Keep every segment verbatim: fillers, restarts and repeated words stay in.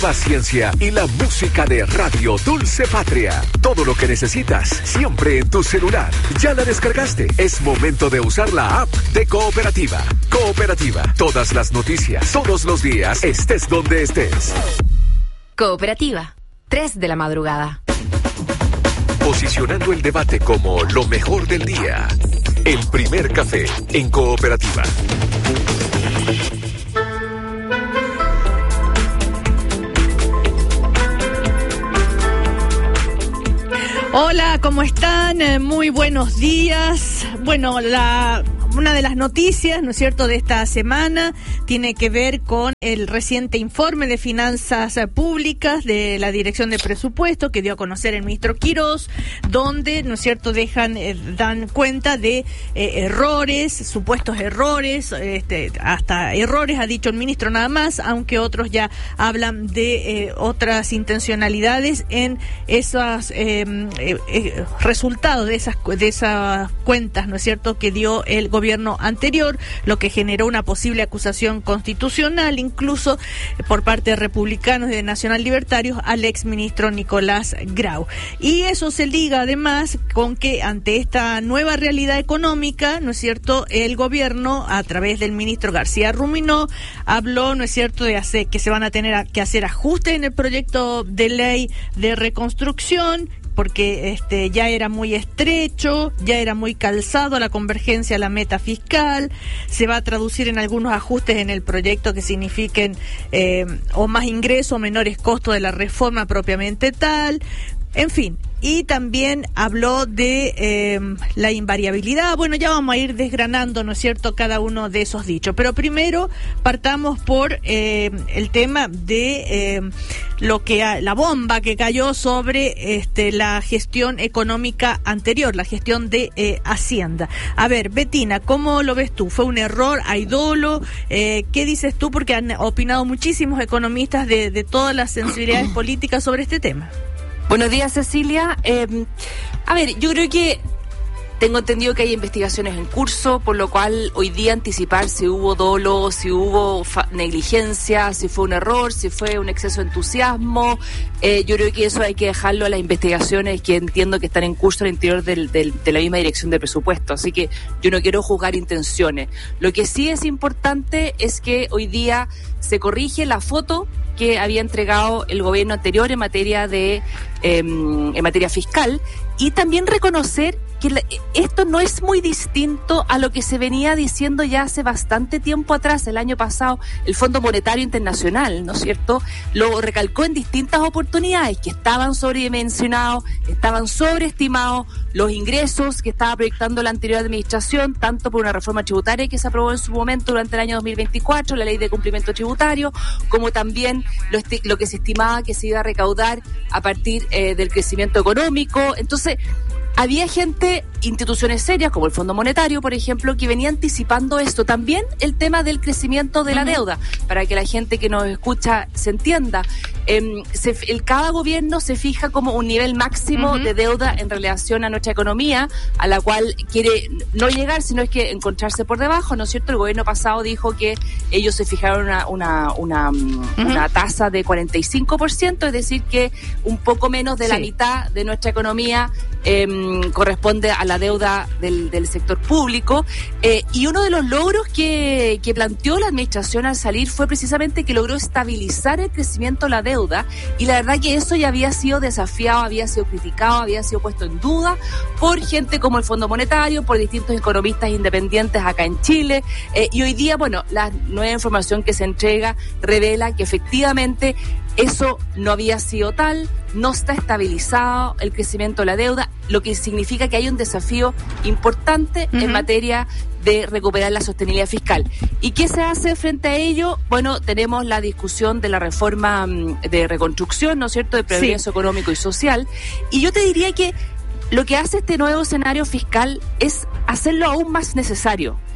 Paciencia y la música de Radio Dulce Patria. Todo lo que necesitas, siempre en tu celular. ¿Ya la descargaste? Es momento de usar la app de Cooperativa. Cooperativa. Todas las noticias, todos los días, estés donde estés. Cooperativa. tres de la madrugada. Posicionando el debate como lo mejor del día. El primer café en Cooperativa. Hola, ¿cómo están? Eh, muy buenos días. Bueno, la... Una de las noticias, ¿no es cierto?, de esta semana tiene que ver con el reciente informe de finanzas públicas de la Dirección de Presupuesto que dio a conocer el ministro Quirós, donde, ¿no es cierto?, dejan, eh, dan cuenta de eh, errores, supuestos errores, este, hasta errores ha dicho el ministro nada más, aunque otros ya hablan de eh, otras intencionalidades en esos eh, eh, eh, resultados de esas, de esas cuentas, ¿no es cierto?, que dio el gobierno gobierno anterior, lo que generó una posible acusación constitucional, incluso por parte de republicanos y de nacional libertarios, al exministro Nicolás Grau. Y eso se liga además con que ante esta nueva realidad económica, ¿no es cierto?, el gobierno, a través del ministro García Ruminó, habló, ¿no es cierto?, de hacer, que se van a tener que hacer ajustes en el proyecto de ley de reconstrucción, porque este ya era muy estrecho, ya era muy calzado la convergencia a la meta fiscal, se va a traducir en algunos ajustes en el proyecto que signifiquen eh, o más ingresos o menores costos de la reforma propiamente tal, en fin. Y también habló de eh, la invariabilidad. Bueno, ya vamos a ir desgranando, ¿no es cierto?, cada uno de esos dichos. Pero primero partamos por eh, el tema de eh, lo que la bomba que cayó sobre este la gestión económica anterior, la gestión de eh, Hacienda. A ver, Betina, ¿cómo lo ves tú? ¿Fue un error? ¿Hay dolo? Eh, ¿Qué dices tú? Porque han opinado muchísimos economistas de, de todas las sensibilidades políticas sobre este tema. Buenos días, Cecilia. Eh, a ver, yo creo que tengo entendido que hay investigaciones en curso, por lo cual hoy día anticipar si hubo dolo, si hubo fa- negligencia, si fue un error, si fue un exceso de entusiasmo, eh, yo creo que eso hay que dejarlo a las investigaciones que entiendo que están en curso al interior del, del, de la misma dirección de presupuesto, así que yo no quiero juzgar intenciones. Lo que sí es importante es que hoy día se corrige la foto que había entregado el gobierno anterior en materia de eh, en materia fiscal, y también reconocer que la, esto no es muy distinto a lo que se venía diciendo ya hace bastante tiempo atrás. El año pasado el Fondo Monetario Internacional, ¿no es cierto?, lo recalcó en distintas oportunidades, que estaban sobredimensionados, estaban sobreestimados los ingresos que estaba proyectando la anterior administración, tanto por una reforma tributaria que se aprobó en su momento durante el año dos mil veinticuatro, la ley de cumplimiento tributario, como también lo, esti- lo que se estimaba que se iba a recaudar a partir eh, del crecimiento económico. Entonces, había gente, instituciones serias como el Fondo Monetario, por ejemplo, que venía anticipando esto. También el tema del crecimiento de la deuda, para que la gente que nos escucha se entienda. Eh, se, el, cada gobierno se fija como un nivel máximo uh-huh. de deuda en relación a nuestra economía, a la cual quiere no llegar, sino es que encontrarse por debajo, ¿no es cierto? El gobierno pasado dijo que ellos se fijaron una, una, una, uh-huh. una tasa de cuarenta y cinco por ciento, es decir, que un poco menos de sí. la mitad de nuestra economía eh, corresponde a la deuda del, del sector público, eh, y uno de los logros que, que planteó la administración al salir fue precisamente que logró estabilizar el crecimiento de la deuda, y la verdad que eso ya había sido desafiado, había sido criticado, había sido puesto en duda por gente como el Fondo Monetario, por distintos economistas independientes acá en Chile, eh, y hoy día, bueno, la nueva información que se entrega revela que efectivamente eso no había sido tal, no está estabilizado el crecimiento de la deuda, lo que significa que hay un desafío importante uh-huh. en materia de recuperar la sostenibilidad fiscal. ¿Y qué se hace frente a ello? Bueno, tenemos la discusión de la reforma de reconstrucción, ¿no es cierto?, de progreso sí. económico y social, y yo te diría que lo que hace este nuevo escenario fiscal es hacerlo aún más necesario.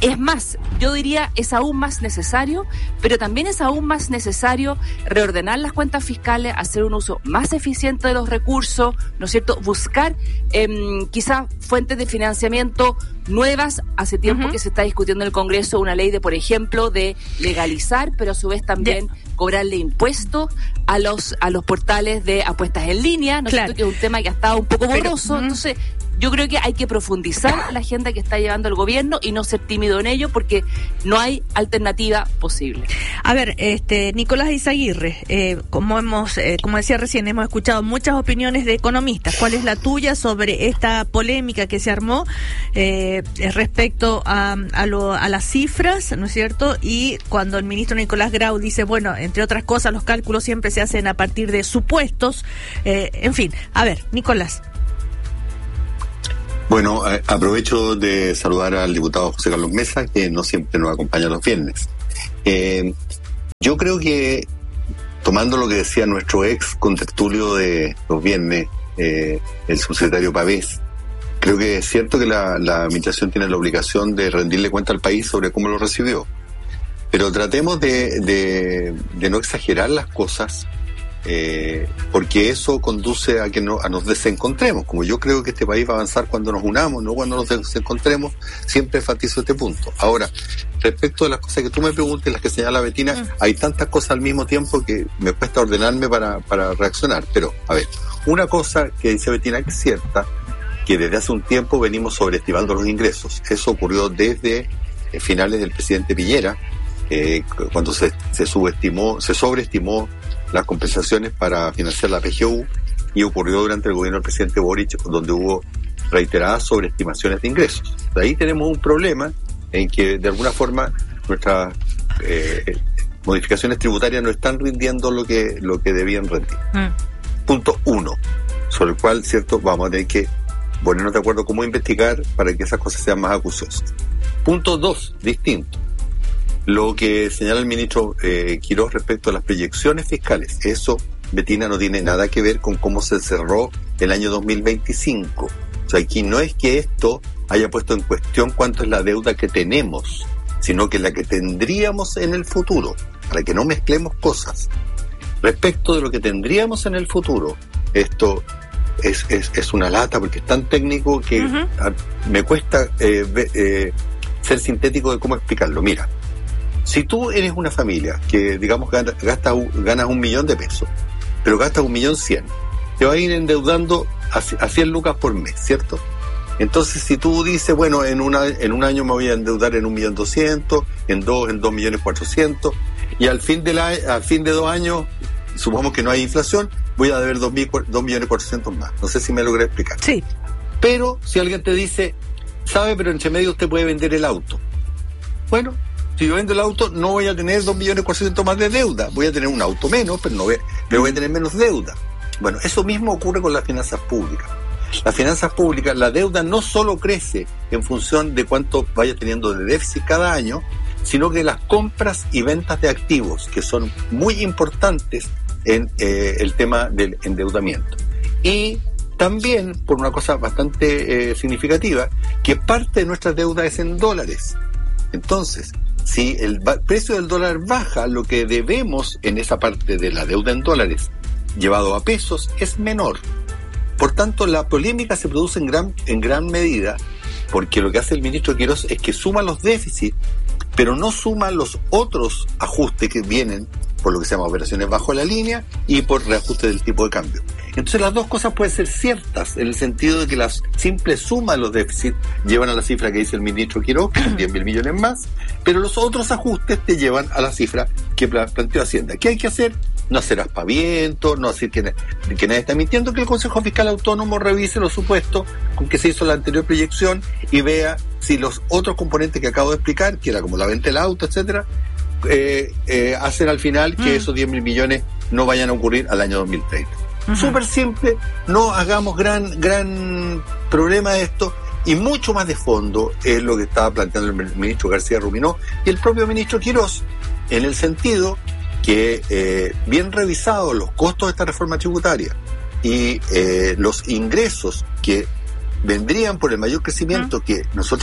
Es más, yo diría, es aún más necesario, pero también es aún más necesario reordenar las cuentas fiscales, hacer un uso más eficiente de los recursos, ¿no es cierto? Buscar eh, quizás fuentes de financiamiento nuevas. Hace tiempo uh-huh. que se está discutiendo en el Congreso una ley de, por ejemplo, de legalizar, pero a su vez también yeah. cobrarle impuestos a los a los portales de apuestas en línea, ¿no es claro. cierto? Que es un tema que ha estado un poco borroso, pero, uh-huh. entonces... Yo creo que hay que profundizar la agenda que está llevando el gobierno y no ser tímido en ello, porque no hay alternativa posible. A ver, este Nicolás Izaguirre, eh, como hemos, eh, como decía recién, hemos escuchado muchas opiniones de economistas. ¿Cuál es la tuya sobre esta polémica que se armó eh, respecto a, a, lo, a las cifras, ¿no es cierto? Y cuando el ministro Nicolás Grau dice, bueno, entre otras cosas, los cálculos siempre se hacen a partir de supuestos. Eh, en fin, a ver, Nicolás. Bueno, eh, aprovecho de saludar al diputado José Carlos Mesa, que no siempre nos acompaña los viernes. Eh, yo creo que, tomando lo que decía nuestro ex contertulio de los viernes, eh, el subsecretario Pavés, creo que es cierto que la, la administración tiene la obligación de rendirle cuenta al país sobre cómo lo recibió. Pero tratemos de, de, de no exagerar las cosas, Eh, porque eso conduce a que no, a nos desencontremos. Como yo creo que este país va a avanzar cuando nos unamos, no cuando nos desencontremos. Siempre enfatizo este punto. Ahora, respecto de las cosas que tú me preguntes, las que señala Betina, uh-huh. hay tantas cosas al mismo tiempo que me cuesta ordenarme para, para reaccionar. Pero, a ver, una cosa que dice Betina que es cierta, que desde hace un tiempo venimos sobreestimando los ingresos. Eso ocurrió desde eh, finales del presidente Piñera, eh, cuando se, se subestimó, se sobreestimó las compensaciones para financiar la P G U, y ocurrió durante el gobierno del presidente Boric, donde hubo reiteradas sobreestimaciones de ingresos. De ahí tenemos un problema en que de alguna forma nuestras eh, modificaciones tributarias no están rindiendo lo que lo que debían rendir. Mm. Punto uno, sobre el cual, cierto, vamos a tener que ponernos de acuerdo cómo investigar para que esas cosas sean más acuciosas. Punto dos, distinto. Lo que señala el ministro eh, Quirós respecto a las proyecciones fiscales, eso, Betina, no tiene nada que ver con cómo se cerró el año dos mil veinticinco. O sea, aquí no es que esto haya puesto en cuestión cuánto es la deuda que tenemos, sino que la que tendríamos en el futuro, para que no mezclemos cosas. Respecto de lo que tendríamos en el futuro, esto es, es, es una lata porque es tan técnico que uh-huh. a, me cuesta eh, eh, ser sintético de cómo explicarlo. Mira, si tú eres una familia que, digamos, gana, gasta, ganas un millón de pesos, pero gastas un millón cien, te va a ir endeudando a, a cien lucas por mes, ¿cierto? Entonces, si tú dices, bueno, en una en un año me voy a endeudar en un millón doscientos, en dos, en dos millones cuatrocientos, y al fin de la, al fin de dos años, supongamos que no hay inflación, voy a deber dos millones cuatrocientos más. No sé si me logré explicar. Sí. Pero si alguien te dice, sabe, pero entre medio usted puede vender el auto. Bueno, si yo vendo el auto, no voy a tener dos millones cuatrocientos más de deuda. Voy a tener un auto menos, pero no voy, pero voy a tener menos deuda. Bueno, eso mismo ocurre con las finanzas públicas. Las finanzas públicas, la deuda no solo crece en función de cuánto vaya teniendo de déficit cada año, sino que las compras y ventas de activos, que son muy importantes en eh, el tema del endeudamiento. Y también, por una cosa bastante eh, significativa, que parte de nuestra deuda es en dólares. Entonces, si el ba- precio del dólar baja, lo que debemos en esa parte de la deuda en dólares, llevado a pesos, es menor. Por tanto, la polémica se produce en gran, en gran medida porque lo que hace el ministro Quirós es que suma los déficits, pero no suma los otros ajustes que vienen por lo que se llama operaciones bajo la línea y por reajuste del tipo de cambio. Entonces las dos cosas pueden ser ciertas en el sentido de que la simple suma de los déficits llevan a la cifra que dice el ministro Quirós, que son diez mil millones más, pero los otros ajustes te llevan a la cifra que planteó Hacienda. ¿Qué hay que hacer? No hacer aspavientos, no decir que, que nadie está mintiendo, que el Consejo Fiscal Autónomo revise los supuestos con que se hizo la anterior proyección y vea si los otros componentes que acabo de explicar, que era como la venta del auto, etcétera, eh, eh, hacen al final que mm. esos diez mil millones no vayan a ocurrir al año dos mil treinta. Uh-huh. Súper simple, no hagamos gran, gran problema de esto, y mucho más de fondo es lo que estaba planteando el ministro García Ruminó y el propio ministro Quirós, en el sentido que eh, bien revisados los costos de esta reforma tributaria y eh, los ingresos que vendrían por el mayor crecimiento uh-huh. que nosotros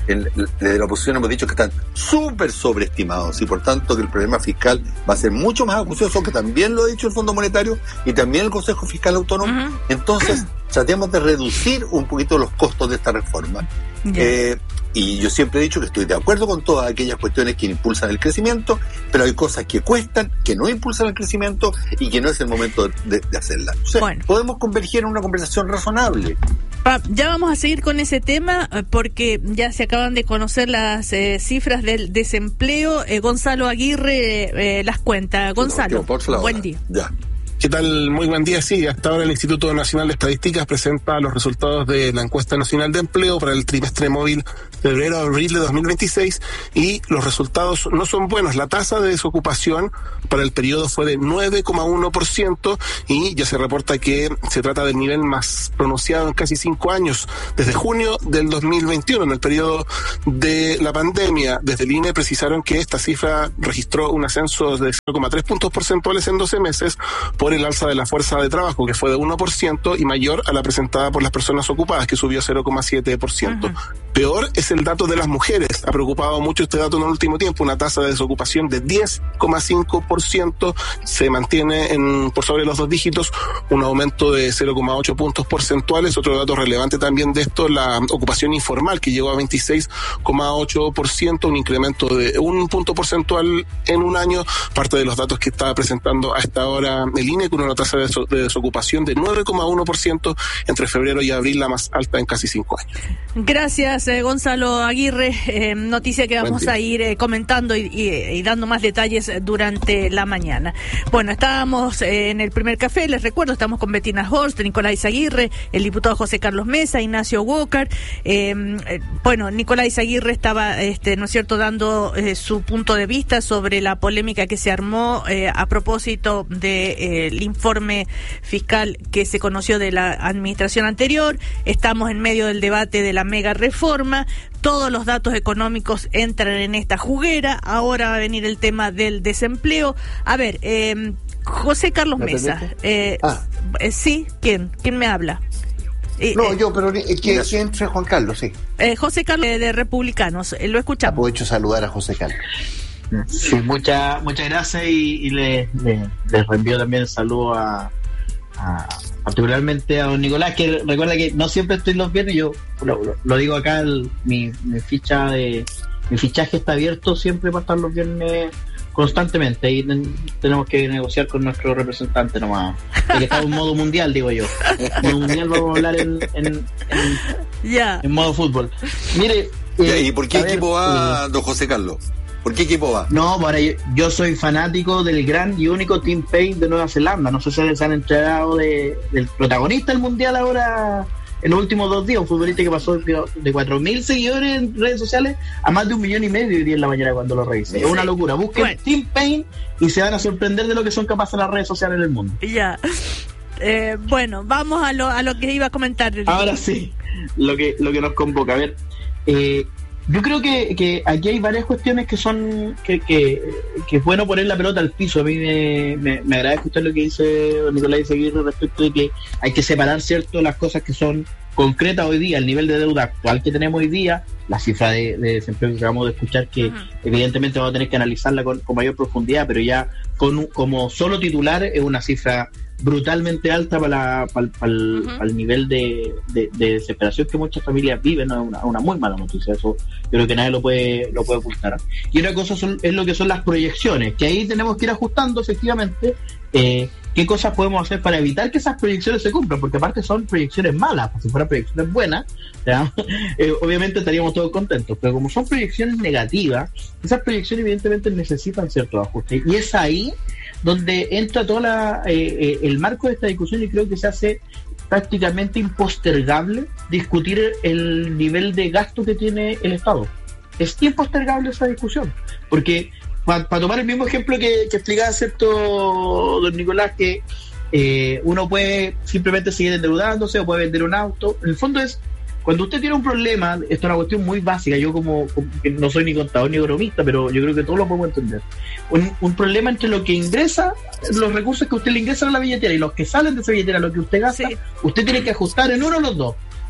en, desde la oposición hemos dicho que están súper sobreestimados y por tanto que el problema fiscal va a ser mucho más acucioso, que también lo ha dicho el Fondo Monetario y también el Consejo Fiscal Autónomo. Uh-huh. Entonces, tratemos de reducir un poquito los costos de esta reforma. Yeah. Eh, y yo siempre he dicho que estoy de acuerdo con todas aquellas cuestiones que impulsan el crecimiento, pero hay cosas que cuestan, que no impulsan el crecimiento y que no es el momento de, de hacerlas. O sea, bueno, podemos converger en una conversación razonable. Ya vamos a seguir con ese tema porque ya se acaban de conocer las eh, cifras del desempleo. Eh, Gonzalo Aguirre eh, las cuenta. Gonzalo, no, buen día. Ya. ¿Qué tal? Muy buen día. Sí, hasta ahora el Instituto Nacional de Estadísticas presenta los resultados de la Encuesta Nacional de Empleo para el trimestre móvil febrero-abril de dos mil veintiséis y los resultados no son buenos. La tasa de desocupación para el periodo fue de nueve coma uno por ciento y ya se reporta que se trata del nivel más pronunciado en casi cinco años. Desde junio del dos mil veintiuno, en el periodo de la pandemia, desde el I N E precisaron que esta cifra registró un ascenso de cero coma tres puntos porcentuales en doce meses por el alza de la fuerza de trabajo, que fue de uno por ciento y mayor a la presentada por las personas ocupadas, que subió cero coma siete por ciento. Uh-huh. Peor es el dato de las mujeres. Ha preocupado mucho este dato en el último tiempo. Una tasa de desocupación de diez coma cinco por ciento se mantiene en por sobre los dos dígitos, un aumento de cero coma ocho puntos porcentuales. Otro dato relevante también de esto, la ocupación informal, que llegó a veintiséis coma ocho por ciento, un incremento de un punto porcentual en un año. Parte de los datos que está presentando a esta hora el I N E, con una tasa de, des- de desocupación de nueve coma uno por ciento entre febrero y abril, la más alta en casi cinco años. Gracias, eh, Gonzalo Aguirre. Eh, noticia que vamos a ir eh, comentando y, y, y dando más detalles durante la mañana. Bueno, estábamos eh, en el primer café, les recuerdo, estamos con Bettina Horst, Nicolás Aguirre, el diputado José Carlos Mesa, Ignacio Walker. Eh, eh, bueno, Nicolás Aguirre estaba, este, ¿no es cierto?, dando eh, su punto de vista sobre la polémica que se armó eh, a propósito de eh, el informe fiscal que se conoció de la administración anterior. Estamos en medio del debate de la mega reforma. Todos los datos económicos entran en esta juguera. Ahora va a venir el tema del desempleo. A ver, eh, José Carlos Mesa. Eh, ah. eh, sí, ¿quién? ¿Quién me habla? Eh, no, eh, yo, pero eh, que, que entre Juan Carlos, sí. Eh, José Carlos de, de Republicanos, eh, lo escuchamos. Aprovecho a saludar a José Carlos. Sí, muchas muchas gracias y, y le, le, les reenvío también el saludo a, a particularmente a don Nicolás, que recuerda que no siempre estoy los viernes. Yo lo, lo, lo digo acá, el, mi, mi ficha de mi fichaje está abierto siempre para estar los viernes constantemente, y ten, tenemos que negociar con nuestro representante nomás, porque estamos en modo mundial, digo yo. En modo mundial vamos a hablar en en, en, yeah. en modo fútbol. Mire, eh, ¿y por qué equipo ver, va eh, don José Carlos? ¿Por qué equipo va? No, para yo, yo soy fanático del gran y único Team Paine de Nueva Zelanda. No sé si se han enterado de, del protagonista del mundial ahora en los últimos dos días, un futbolista que pasó de cuatro mil seguidores en redes sociales a más de un millón y medio hoy día en la mañana cuando lo revisé. Sí. Es una locura. Busquen bueno. Team Paine y se van a sorprender de lo que son capaces las redes sociales en el mundo. Ya. Eh, bueno, vamos a lo a lo que iba a comentar. Ahora sí, lo que lo que nos convoca. A ver, eh, yo creo que, que aquí hay varias cuestiones que son que, que, que es bueno poner la pelota al piso. A mí me, me, me agrada escuchar lo que dice don Nicolás Aguirre respecto de que hay que separar, cierto, las cosas que son concretas hoy día, el nivel de deuda actual que tenemos hoy día, la cifra de, de desempleo que acabamos de escuchar, que uh-huh. evidentemente vamos a tener que analizarla con, con mayor profundidad, pero ya con como solo titular es una cifra brutalmente alta para, para, para, el, uh-huh. para el nivel de, de, de desesperación que muchas familias viven. ¿No? Es una, una muy mala noticia, eso yo creo que nadie lo puede lo puede ocultar. Y otra cosa son, es lo que son las proyecciones, que ahí tenemos que ir ajustando efectivamente eh, qué cosas podemos hacer para evitar que esas proyecciones se cumplan, porque aparte son proyecciones malas. Si fueran proyecciones buenas, eh, obviamente estaríamos todos contentos, pero como son proyecciones negativas, esas proyecciones evidentemente necesitan cierto ajuste, y es ahí donde entra todo la, eh, eh, el marco de esta discusión, y creo que se hace prácticamente impostergable discutir el nivel de gasto que tiene el Estado. Es impostergable esa discusión, porque para pa tomar el mismo ejemplo que, que explicaba, ¿cierto, don Nicolás, que eh, uno puede simplemente seguir endeudándose o puede vender un auto? En el fondo es, cuando usted tiene un problema, esto es una cuestión muy básica, yo como, como que no soy ni contador ni economista, pero yo creo que todos lo podemos entender. Un, un problema entre lo que ingresa, los recursos que usted le ingresa a la billetera y los que salen de esa billetera, lo que usted gasta, sí. Usted tiene que ajustar en uno o los dos.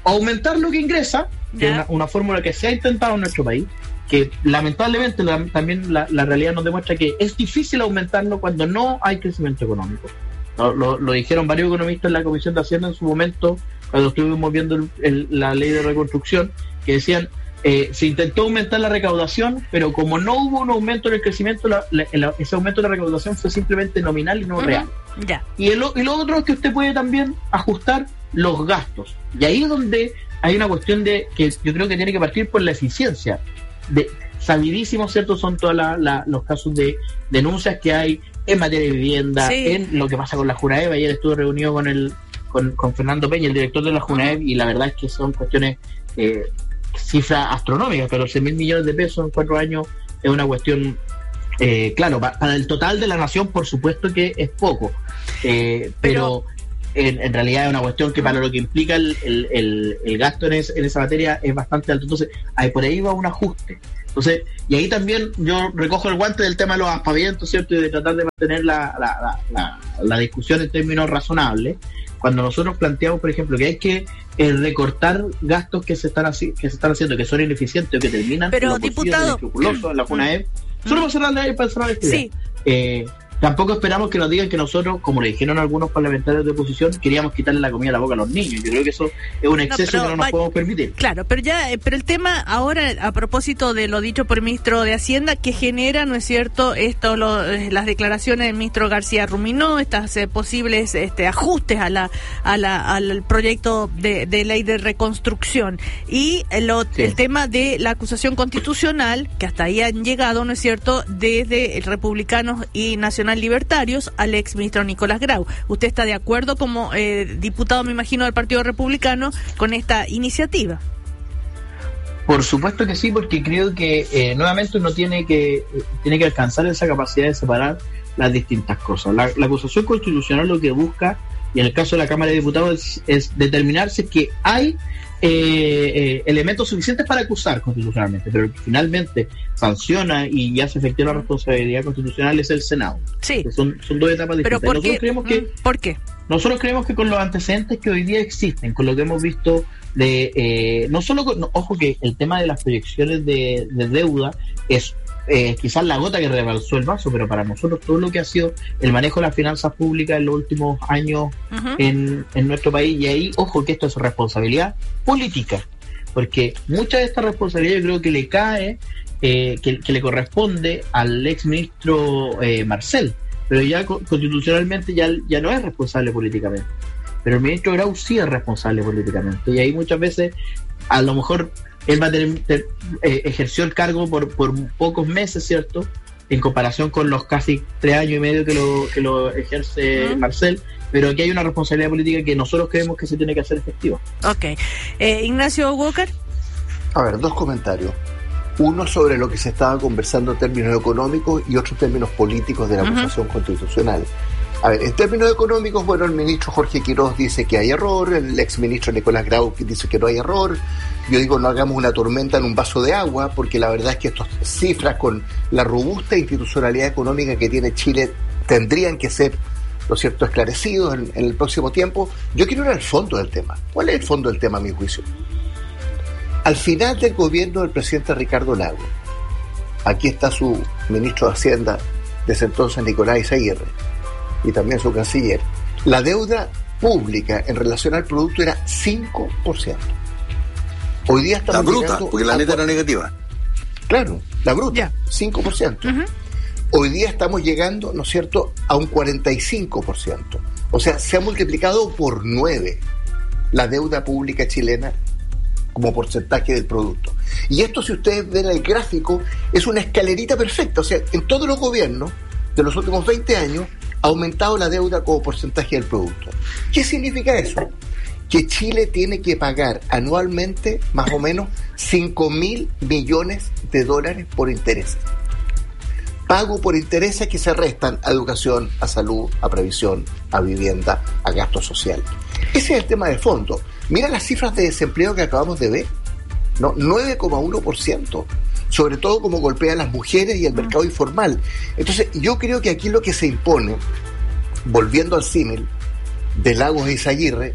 aumentar lo que ingresa, que es una, una fórmula que se ha intentado en nuestro país, que lamentablemente la, también la, la realidad nos demuestra que es difícil aumentarlo cuando no hay crecimiento económico. Lo, lo, lo dijeron varios economistas en la Comisión de Hacienda en su momento, cuando estuvimos viendo el, el, la ley de reconstrucción, que decían, eh, se intentó aumentar la recaudación, pero como no hubo un aumento en el crecimiento, la, la, la, ese aumento de la recaudación fue simplemente nominal y no uh-huh. real. Ya. Y, el, y lo otro es que usted puede también ajustar los gastos. Y ahí es donde hay una cuestión de que yo creo que tiene que partir por la eficiencia. De, sabidísimo, ¿cierto? Son todos la, la, los casos de denuncias que hay en materia de vivienda, sí. en lo que pasa con la Junaev. Ayer estuve reunido con el con, con Fernando Peña, el director de la Junaev, uh-huh. y la verdad es que son cuestiones, eh, cifras astronómicas, catorce mil millones de pesos en cuatro años es una cuestión, eh, claro, para, para el total de la nación, por supuesto que es poco, eh, pero, pero en, en realidad es una cuestión que para lo que implica el, el, el, el gasto en, es, en esa materia es bastante alto. Entonces, ahí por ahí va un ajuste. Entonces, y ahí también yo recojo el guante del tema de los aspavientos, ¿cierto? Y de tratar de mantener la, la, la, la, la discusión en términos razonables. Cuando nosotros planteamos, por ejemplo, que hay que eh, recortar gastos que se están así, que se están haciendo, que son ineficientes o que terminan pero, en los diputado, en la Junaev, mm, solo para cerrar la ley, para cerrar la actividad. Sí. Eh, Tampoco esperamos que nos digan que nosotros, como le dijeron algunos parlamentarios de oposición, queríamos quitarle la comida a la boca a los niños. Yo creo que eso es un exceso no, que no nos va, podemos permitir. Claro, pero ya, pero el tema ahora, a propósito de lo dicho por el ministro de Hacienda, que genera, ¿no es cierto?, esto, lo, las declaraciones del ministro García Ruminó, estas eh, posibles este, ajustes a la, a la, al proyecto de, de ley de reconstrucción. Y lo, sí. el tema de la acusación constitucional, que hasta ahí han llegado, ¿no es cierto?, desde el Republicanos y Nacional Libertarios al ex ministro Nicolás Grau. ¿Usted está de acuerdo como eh, diputado, me imagino, del Partido Republicano con esta iniciativa? Por supuesto que sí, porque creo que eh, nuevamente uno tiene que tiene que alcanzar esa capacidad de separar las distintas cosas. La, la acusación constitucional lo que busca, y en el caso de la Cámara de Diputados, es, es determinarse que hay Eh, eh, elementos suficientes para acusar constitucionalmente, pero el que finalmente sanciona y ya se efectúa la responsabilidad constitucional es el Senado. Sí. Son, son dos etapas distintas. ¿Pero por nosotros qué? creemos que ¿Por qué? Nosotros creemos que con los antecedentes que hoy día existen, con lo que hemos visto de eh, no solo con, no, ojo que el tema de las proyecciones de, de deuda es Eh, quizás la gota que rebalsó el vaso, pero para nosotros todo lo que ha sido el manejo de las finanzas públicas en los últimos años uh-huh. en, en nuestro país, y ahí, ojo que esto es responsabilidad política, porque mucha de esta responsabilidad yo creo que le cae, eh, que, que le corresponde al ex ministro eh, Marcel, pero ya constitucionalmente ya, ya no es responsable políticamente, pero el ministro Grau sí es responsable políticamente, y ahí muchas veces a lo mejor él va a tener, ter, eh, ejerció el cargo por, por pocos meses, ¿cierto?, en comparación con los casi tres años y medio que lo, que lo ejerce uh-huh. Marcel, pero aquí hay una responsabilidad política que nosotros creemos que se tiene que hacer efectiva. Ok. Eh, Ignacio Walker. A ver, dos comentarios. Uno sobre lo que se estaba conversando en términos económicos y otro en términos políticos de la acusación uh-huh. constitucional. A ver, en términos económicos, bueno, el ministro Jorge Quiroz dice que hay error, el exministro Nicolás Grau dice que no hay error. Yo digo, no hagamos una tormenta en un vaso de agua, porque la verdad es que estas cifras, con la robusta institucionalidad económica que tiene Chile, tendrían que ser, ¿no es cierto?, esclarecidos en, en el próximo tiempo. Yo quiero ir al fondo del tema. ¿Cuál es el fondo del tema, a mi juicio? Al final del gobierno del presidente Ricardo Lagos, aquí está su ministro de Hacienda, desde entonces Nicolás Izaguirre, y también su canciller, la deuda pública en relación al producto era cinco por ciento. Hoy día estamos la bruta, porque la neta era negativa. Claro, la bruta, yeah. cinco por ciento. Uh-huh. Hoy día estamos llegando, ¿no es cierto?, a un cuarenta y cinco por ciento. O sea, se ha multiplicado por nueve la deuda pública chilena como porcentaje del producto. Y esto, si ustedes ven el gráfico, es una escalerita perfecta. O sea, en todos los gobiernos de los últimos veinte años ha aumentado la deuda como porcentaje del producto. ¿Qué significa eso? Que Chile tiene que pagar anualmente más o menos cinco mil millones de dólares por intereses. Pago por intereses que se restan a educación, a salud, a previsión, a vivienda, a gasto social. Ese es el tema de fondo. Mira las cifras de desempleo que acabamos de ver, ¿no? nueve coma uno por ciento. Sobre todo como golpea a las mujeres y el mercado informal. Entonces, yo creo que aquí lo que se impone, volviendo al símil de Lagos e Izaguirre,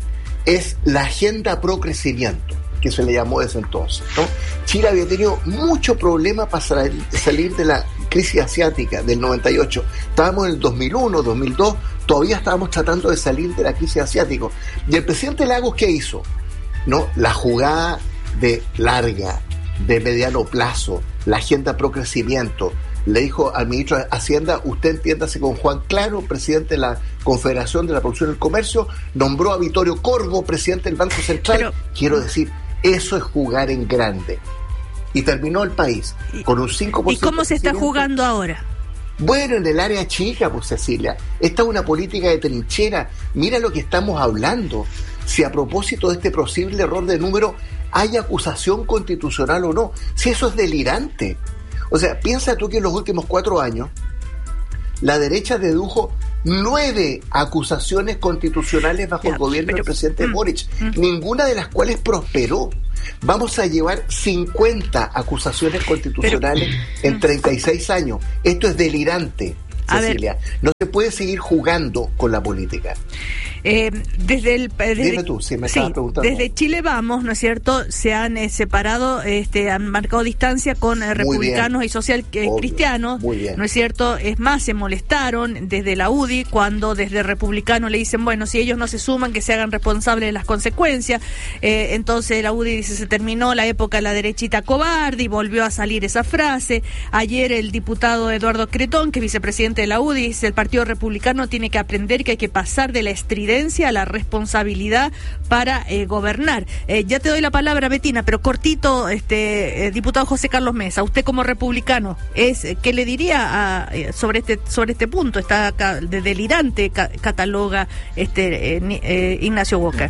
es la agenda pro crecimiento, que se le llamó desde entonces, ¿no? Chile había tenido mucho problema para salir de la crisis asiática del noventa y ocho. Estábamos en el dos mil uno, dos mil dos, todavía estábamos tratando de salir de la crisis asiática. Y el presidente Lagos, ¿qué hizo? ¿No? La jugada de larga, de mediano plazo, la agenda pro crecimiento. Le dijo al ministro de Hacienda, usted entiéndase con Juan Claro, presidente de la Confederación de la Producción y el Comercio, nombró a Vittorio Corvo, presidente del Banco Central. Pero, Quiero decir, eso es jugar en grande. Y terminó el país con un cinco por ciento. ¿Y cómo se está jugando ahora? Bueno, en el área chica, pues Cecilia. Esta es una política de trinchera. Mira lo que estamos hablando. Si a propósito de este posible error de número hay acusación constitucional o no. Si eso es delirante. O sea, piensa tú que en los últimos cuatro años la derecha dedujo nueve acusaciones constitucionales bajo ya, el gobierno pero, del presidente mm, Boric, mm. ninguna de las cuales prosperó. Vamos a llevar cincuenta acusaciones constitucionales pero, en treinta y seis años. Esto es delirante, Cecilia. No se puede seguir jugando con la política. Eh, desde el desde, Dime tú, si me estabas sí, preguntando. Desde Chile Vamos, ¿no es cierto? Se han eh, separado, este, han marcado distancia con eh, republicanos y social eh, cristianos, ¿no es cierto? Es más, se molestaron desde la U D I cuando desde republicanos le dicen, bueno, si ellos no se suman, que se hagan responsables de las consecuencias. Eh, entonces la U D I dice, se terminó la época de la derechita cobarde y volvió a salir esa frase. Ayer el diputado Eduardo Cretón, que es vicepresidente de la U D I, dice, el Partido Republicano tiene que aprender que hay que pasar de la estridencia a la responsabilidad para eh, gobernar. Eh, ya te doy la palabra, Betina, pero cortito, este eh, diputado José Carlos Mesa, usted como republicano, es ¿qué le diría a, eh, sobre este sobre este punto? Está acá, de delirante ca- cataloga este eh, eh, Ignacio Walker.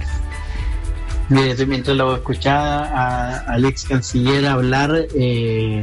Mire, mientras lo escuchaba a, al ex canciller hablar, eh,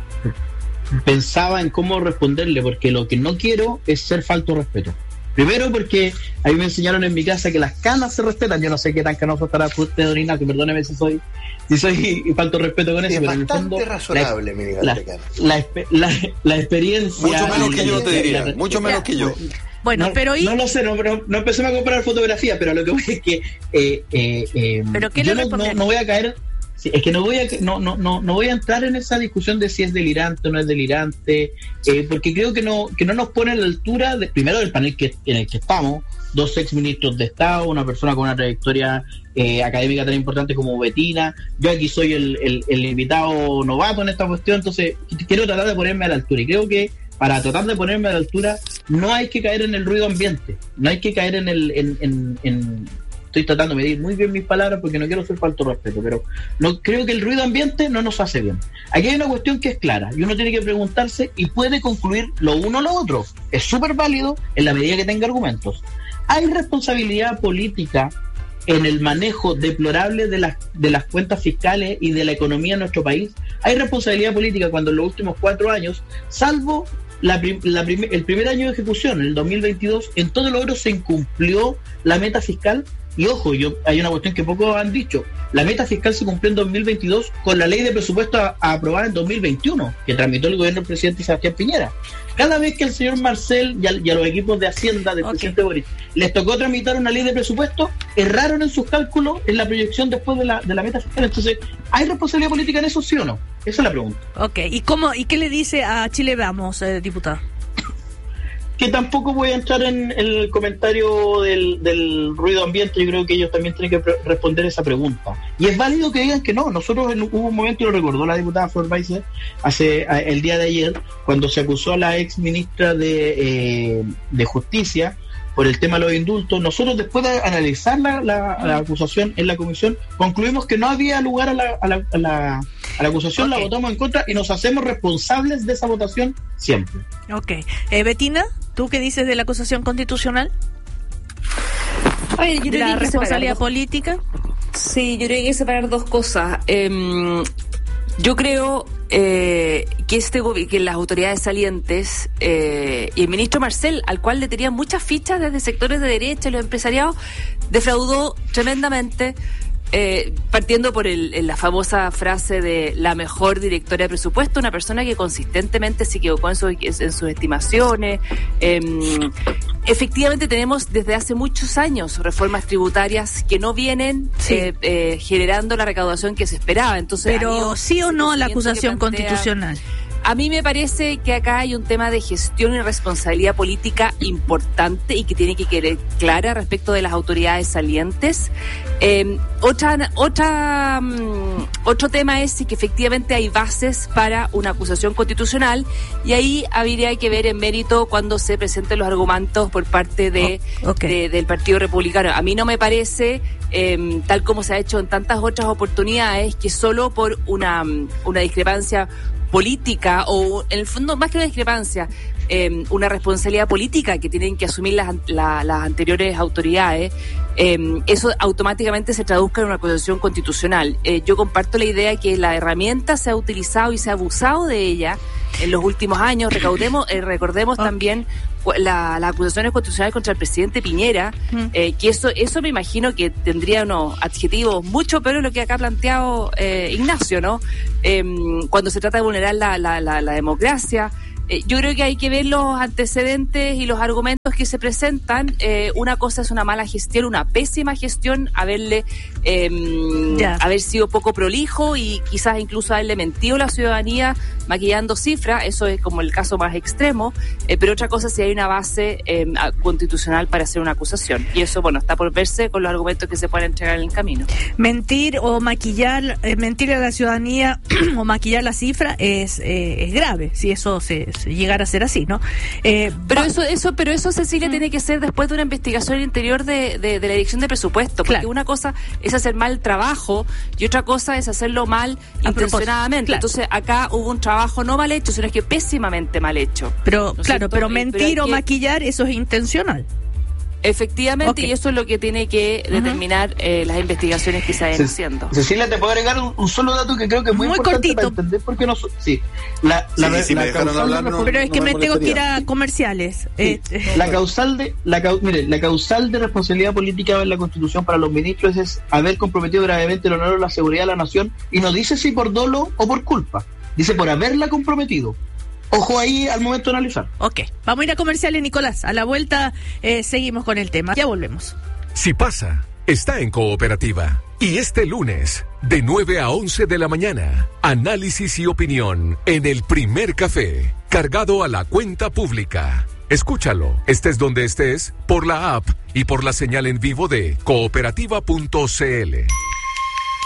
pensaba en cómo responderle, porque lo que no quiero es ser falto de respeto. Primero porque a mí me enseñaron en mi casa que las canas se respetan. Yo no sé qué tan canoso estará usted, don Ignacio, perdóneme si soy si soy falto de respeto con eso, es pero en el fondo bastante razonable, la, mi la, la, la, la experiencia mucho menos que yo la, te diría, la, mucho menos que yo. Bueno, no, pero y... no lo sé, no, no, no empecemos a comparar fotografía, pero lo que voy es que eh, eh, eh, ¿Pero qué yo le no, no, no voy a caer. Sí, es que no voy a no, no, no, no voy a entrar en esa discusión de si es delirante o no es delirante, eh, porque creo que no que no nos pone a la altura de, primero del panel que en el que estamos, dos exministros de Estado, una persona con una trayectoria eh, académica tan importante como Betina. Yo aquí soy el, el, el invitado novato en esta cuestión, entonces quiero tratar de ponerme a la altura, y creo que para tratar de ponerme a la altura no hay que caer en el ruido ambiente, no hay que caer en el en, en, en estoy tratando de medir muy bien mis palabras porque no quiero ser falto de respeto, pero no creo que el ruido ambiente no nos hace bien. Aquí hay una cuestión que es clara y uno tiene que preguntarse y puede concluir lo uno o lo otro. Es súper válido en la medida que tenga argumentos. ¿Hay responsabilidad política en el manejo deplorable de las de las cuentas fiscales y de la economía en nuestro país? ¿Hay responsabilidad política cuando en los últimos cuatro años, salvo La, la prim, el primer año de ejecución, en el dos mil veintidós, en todo logro se incumplió la meta fiscal? Y ojo, yo hay una cuestión que pocos han dicho. La meta fiscal se cumplió en dos mil veintidós con la ley de presupuesto a, a aprobada en dos mil veintiuno, que tramitó el gobierno del presidente Sebastián Piñera. Cada vez que al señor Marcel y a, y a los equipos de Hacienda del okay. presidente Boric les tocó tramitar una ley de presupuesto, erraron en sus cálculos en la proyección después de la, de la meta fiscal. Entonces, ¿hay responsabilidad política en eso, sí o no? Esa es la pregunta. Ok, ¿y cómo y qué le dice a Chile Vamos, eh, diputado? Que tampoco voy a entrar en el comentario del, del ruido ambiente. Yo creo que ellos también tienen que pre- responder esa pregunta. Y es válido que digan que no. Nosotros en, hubo un momento, y lo recordó la diputada Flor Weiser hace a, el día de ayer, cuando se acusó a la ex ministra de, eh, de Justicia por el tema de los indultos. Nosotros, después de analizar la, la, la acusación en la comisión, concluimos que no había lugar a la, a la, a la, a la acusación, okay. La votamos en contra y nos hacemos responsables de esa votación siempre. Ok. Eh, Betina, ¿tú qué dices de la acusación constitucional? A ver, yo creo ¿La que responsabilidad política? Sí, yo creo que hay que separar dos cosas. Eh, yo creo eh, que este que las autoridades salientes eh, y el ministro Marcel, al cual le tenían muchas fichas desde sectores de derecha y los empresariados, defraudó tremendamente. Eh, partiendo por el, la famosa frase de la mejor directora de presupuesto, una persona que consistentemente se equivocó en, su, en sus estimaciones, eh, efectivamente tenemos desde hace muchos años reformas tributarias que no vienen sí. eh, eh, generando la recaudación que se esperaba. Entonces, pero sí o no a la acusación plantea, constitucional. A mí me parece que acá hay un tema de gestión y responsabilidad política importante y que tiene que quedar clara respecto de las autoridades salientes. Eh, otra, otra, um, otro tema es que efectivamente hay bases para una acusación constitucional y ahí habría que ver en mérito cuando se presenten los argumentos por parte de, oh, okay. de del Partido Republicano. A mí no me parece, eh, tal como se ha hecho en tantas otras oportunidades, que solo por una, una discrepancia política o en el fondo más que una discrepancia eh, una responsabilidad política que tienen que asumir las, la, las anteriores autoridades, eh, eso automáticamente se traduzca en una acusación constitucional. Eh, yo comparto la idea que la herramienta se ha utilizado y se ha abusado de ella en los últimos años. Recaudemos, eh, recordemos oh. también la, las acusaciones constitucionales contra el presidente Piñera, mm. eh, que eso eso me imagino que tendría unos adjetivos mucho peor de lo que acá ha planteado eh, Ignacio, ¿no? Eh, cuando se trata de vulnerar la, la, la, la democracia. Eh, yo creo que hay que ver los antecedentes y los argumentos que se presentan. Eh, una cosa es una mala gestión, una pésima gestión, haberle eh, haber sido poco prolijo y quizás incluso haberle mentido a la ciudadanía maquillando cifras. Eso es como el caso más extremo. Eh, pero otra cosa es si hay una base eh, constitucional para hacer una acusación. Y eso, bueno, está por verse con los argumentos que se pueden entregar en el camino. Mentir o maquillar, eh, mentir a la ciudadanía o maquillar la cifra es, eh, es grave, si eso se llegar a ser así, ¿no? Eh, pero va- eso, eso, pero eso, Cecilia, mm. tiene que ser después de una investigación interior de, de, de la dirección de presupuesto, porque claro. una cosa es hacer mal trabajo y otra cosa es hacerlo mal a intencionadamente. Claro. Entonces acá hubo un trabajo no mal hecho, sino que pésimamente mal hecho. Pero, ¿no claro, pero mentir pero o que... maquillar, eso es intencional. Efectivamente, okay. y eso es lo que tiene que determinar uh-huh. eh, las investigaciones que se vayan haciendo. Cecilia, te puedo agregar un, un solo dato que creo que es muy, muy importante cortito. Para entender por qué no... Sí, la, la, sí, la, si la me dejaron hablar, no, pero es no que me, me tengo que ir a comerciales. Sí. Eh, la causal de la, mire, la causal de responsabilidad política en la Constitución para los ministros es haber comprometido gravemente el honor o la seguridad de la nación, y no dice si por dolo o por culpa, dice por haberla comprometido. Ojo ahí al momento de analizar. Ok, vamos a ir a comerciales, Nicolás. A la vuelta eh, seguimos con el tema. Ya volvemos. Si pasa, está en Cooperativa. Y este lunes, de nueve a once de la mañana, análisis y opinión en el Primer Café, cargado a la cuenta pública. Escúchalo, estés donde estés, por la app y por la señal en vivo de cooperativa punto c l.